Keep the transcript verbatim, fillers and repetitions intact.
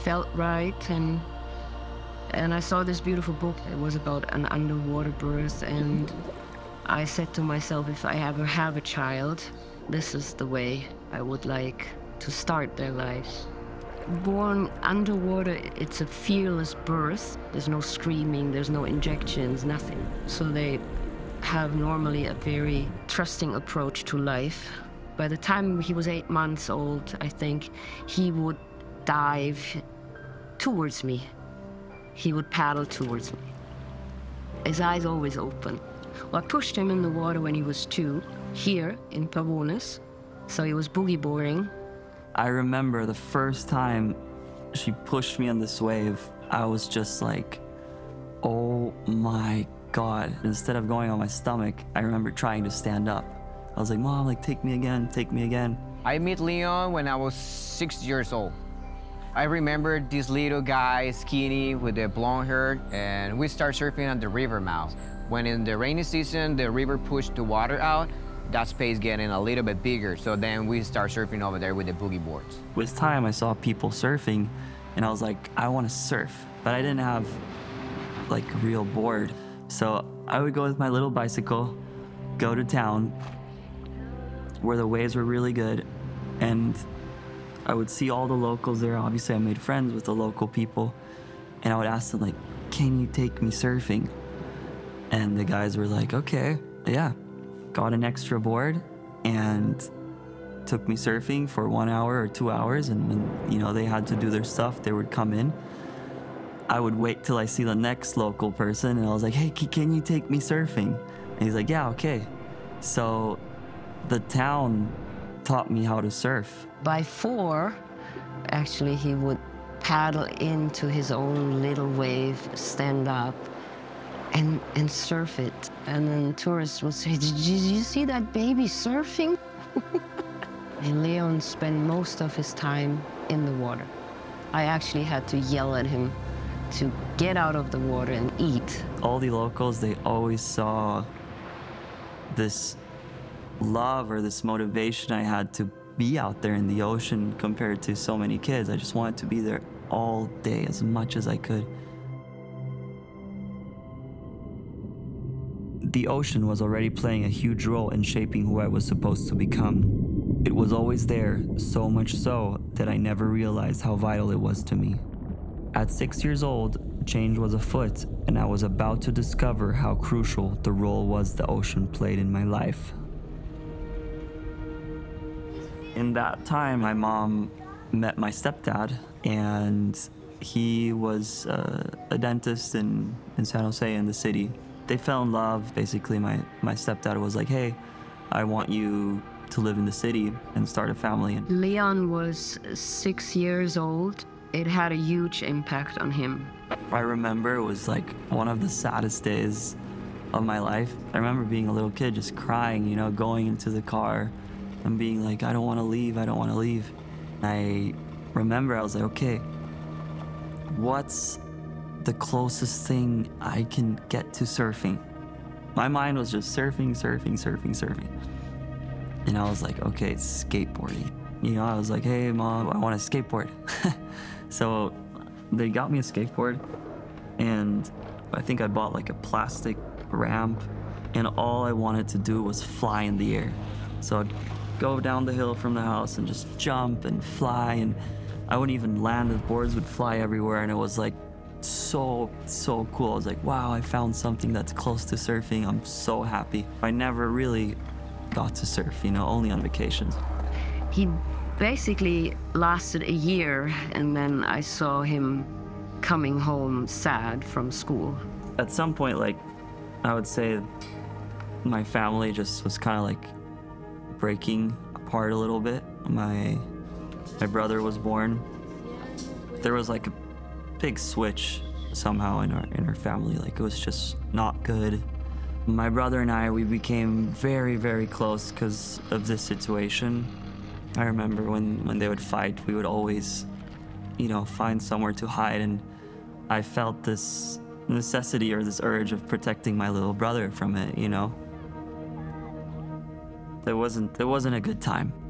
Felt right, and and I saw this beautiful book. It was about an underwater birth, and I said to myself, if I ever have a child, this is the way I would like to start their life. Born underwater, it's a fearless birth. There's no screaming, there's no injections, nothing. So they have normally a very trusting approach to life. By the time he was eight months old, I think, he would dive towards me. He would paddle towards me. His eyes always open. Well, I pushed him in the water when he was two, here in Pavones. So he was boogie boarding. I remember the first time she pushed me on this wave, I was just like, oh my God. Instead of going on my stomach, I remember trying to stand up. I was like, Mom, like, take me again, take me again. I met Leon when I was six years old. I remember this little guy, skinny, with the blonde hair, and we started surfing at the river mouth. When in the rainy season, the river pushed the water out, that space getting a little bit bigger, so then we start surfing over there with the boogie boards. With time, I saw people surfing, and I was like, I want to surf, but I didn't have like a real board. So I would go with my little bicycle, go to town where the waves were really good, and I would see all the locals there. Obviously, I made friends with the local people, and I would ask them, like, can you take me surfing? And the guys were like, okay, yeah. Got an extra board and took me surfing for one hour or two hours. And when, you know, they had to do their stuff, they would come in. I would wait till I see the next local person, and I was like, hey, can you take me surfing? And he's like, yeah, okay. So the town taught me how to surf. By four, actually, he would paddle into his own little wave, stand up, and and surf it. And then tourists would say, did you see that baby surfing? And Leon spent most of his time in the water. I actually had to yell at him to get out of the water and eat. All the locals, they always saw this love or this motivation I had to be out there in the ocean compared to so many kids. I just wanted to be there all day as much as I could. The ocean was already playing a huge role in shaping who I was supposed to become. It was always there, so much so that I never realized how vital it was to me. At six years old, change was afoot, and I was about to discover how crucial the role was the ocean played in my life. In that time, my mom met my stepdad, and he was uh, a dentist in, in San Jose in the city. They fell in love. Basically, my, my stepdad was like, hey, I want you to live in the city and start a family. Leon was six years old. It had a huge impact on him. I remember it was like one of the saddest days of my life. I remember being a little kid just crying, you know, going into the car and being like, I don't want to leave, I don't want to leave. I remember I was like, okay, what's the closest thing I can get to surfing? My mind was just surfing, surfing, surfing, surfing. And I was like, okay, it's skateboarding. You know, I was like, hey, Mom, I want a skateboard. So they got me a skateboard, and I think I bought like a plastic ramp, and all I wanted to do was fly in the air. So I'd go down the hill from the house and just jump and fly, and I wouldn't even land, the boards would fly everywhere, and it was like so, so cool. I was like, wow, I found something that's close to surfing. I'm so happy. I never really got to surf, you know, only on vacations. He basically lasted a year, and then I saw him coming home sad from school. At some point, like, I would say my family just was kind of like breaking apart a little bit. My my brother was born. There was like a big switch somehow in our in our family. Like, it was just not good. My brother and I, we became very, very close because of this situation. I remember when, when they would fight, we would always, you know, find somewhere to hide, and I felt this necessity or this urge of protecting my little brother from it, you know. It wasn't, it wasn't a good time.